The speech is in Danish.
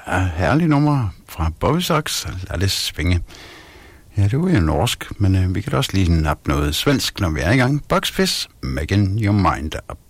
herlige nummer fra Bobby Sox. Lad det svinge. Ja, det er jo norsk, men vi kan da også lige nappe noget svensk, når vi er i gang. Bucks Fizz, Making Your Mind Up.